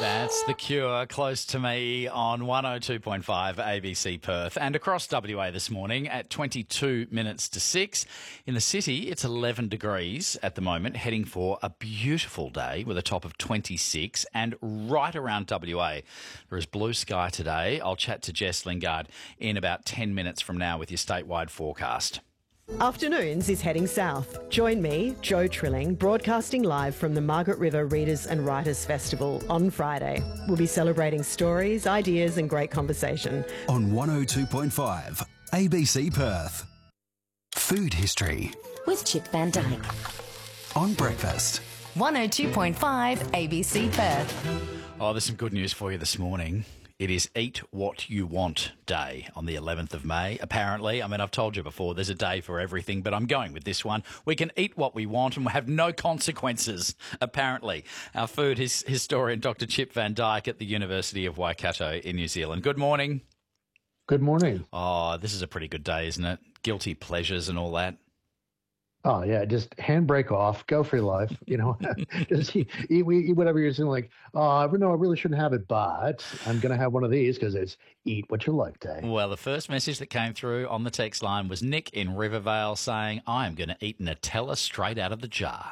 That's The Cure, Close to Me on 102.5 ABC Perth and across WA this morning at 22 minutes to 6. In the city, it's 11 degrees at the moment, heading for a beautiful day with a top of 26. And right around WA, there is blue sky today. I'll chat to Jess Lingard in about 10 minutes from now with your statewide forecast. Afternoons is heading south. Join me, Joe Trilling, broadcasting live from the Margaret River Readers and Writers Festival on Friday. We'll be celebrating stories, ideas and great conversation. On 102.5 ABC Perth. Food History with Chip Van Dyke. On breakfast. 102.5 ABC Perth. Oh, there's some good news for you this morning. It is Eat What You Want Day on the 11th of May, apparently. I mean, I've told you before, there's a day for everything, but I'm going with this one. We can eat what we want and we have no consequences, apparently. Our food historian, Dr. Chip Van Dyke at the University of Waikato in New Zealand. Good morning. Good morning. Oh, this is a pretty good day, isn't it? Guilty pleasures and all that. Oh, yeah, just handbrake off, go for your life, just eat whatever you're saying, like, oh, no, I really shouldn't have it, but I'm going to have one of these because it's Eat What You Like Day. Well, the first message that came through on the text line was Nick in Rivervale saying, I'm going to eat Nutella straight out of the jar.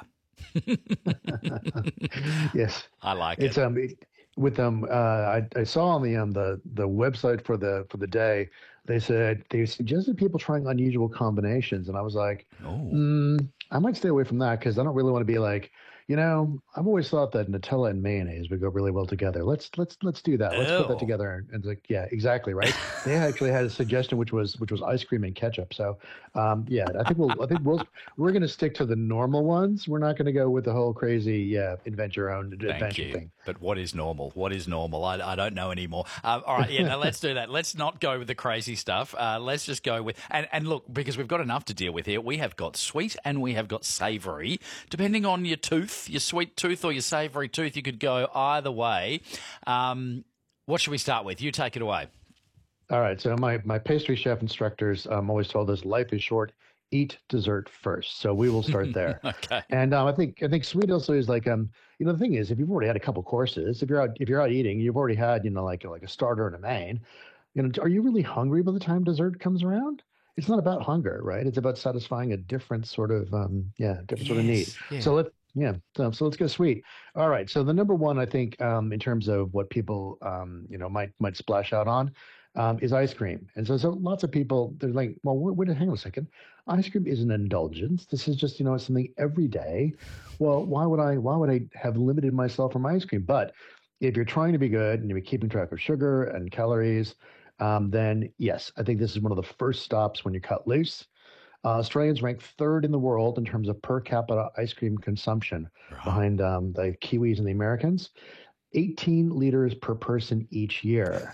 Yes. I like it. I saw on the website for the day, they suggested people trying unusual combinations, and I was like, I might stay away from that because I don't really want to be like, I've always thought that Nutella and mayonnaise would go really well together. Let's do that. Let's put that together. And it's like, yeah, exactly right. They actually had a suggestion which was ice cream and ketchup. So, I think we're going to stick to the normal ones. We're not going to go with the whole crazy invent your own adventure thing. But what is normal? What is normal? I don't know anymore. All right, now let's do that. Let's not go with the crazy stuff. Let's just go with and look, because we've got enough to deal with here. We have got sweet and we have got savoury, depending on your tooth. Your sweet tooth or your savoury tooth, you could go either way. What should we start with? You take it away. All right. So my pastry chef instructors always told us life is short. Eat dessert first. So we will start there. Okay. And I think sweet also is like the thing is, if you've already had a couple courses, if you're out eating, you've already had like a starter and a main. Are you really hungry by the time dessert comes around? It's not about hunger, right? It's about satisfying a different sort of sort of need. Yeah. So let's go sweet. All right. So the number one, I think, in terms of what people, might splash out on, is ice cream. And so lots of people, they're like, well, hang on a second. Ice cream is an indulgence. This is just, something every day. Well, why would I have limited myself from ice cream? But if you're trying to be good and you're keeping track of sugar and calories, then yes, I think this is one of the first stops when you cut loose. Australians rank third in the world in terms of per capita ice cream consumption, behind the Kiwis and the Americans. 18 liters per person each year.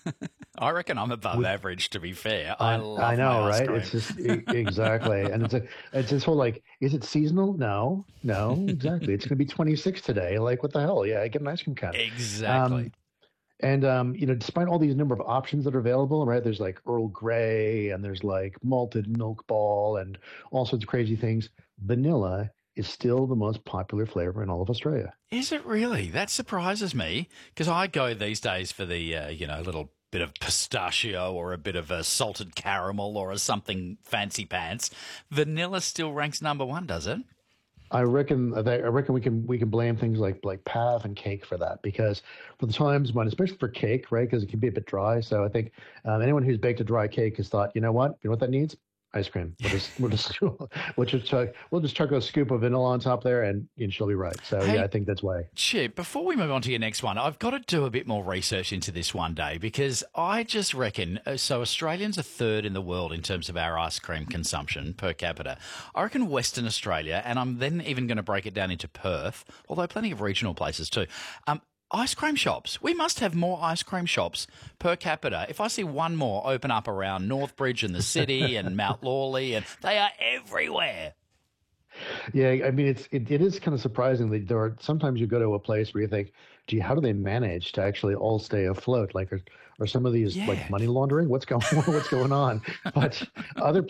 I reckon I'm above average, to be fair. I love I know, my ice right? cream. It's just exactly, and it's this whole like, is it seasonal? No, exactly. It's going to be 26 today. Like, what the hell? Yeah, I get an ice cream cone. Exactly. And, despite all these number of options that are available, right, there's like Earl Grey and there's like malted milk ball and all sorts of crazy things. Vanilla is still the most popular flavor in all of Australia. Is it really? That surprises me because I go these days for the, little bit of pistachio or a bit of a salted caramel or a something fancy pants. Vanilla still ranks number one, does it? I reckon we can blame things like pav and cake for that, because for the times when, especially for cake, right, because it can be a bit dry. So I think anyone who's baked a dry cake has thought, you know what that needs? Ice cream. We'll just chuck a scoop of vanilla on top there, and she'll be right. So I think that's why. Chip, before we move on to your next one, I've got to do a bit more research into this one day, because I just reckon, so Australians are third in the world in terms of our ice cream consumption per capita. I reckon Western Australia, and I'm then even going to break it down into Perth, although plenty of regional places too. Ice cream shops. We must have more ice cream shops per capita. If I see one more open up around Northbridge and the city and Mount Lawley, and they are everywhere. Yeah, I mean, it is kind of surprising that there are sometimes you go to a place where you think, gee, how do they manage to actually all stay afloat? Like, are some of these like money laundering? What's going on? But other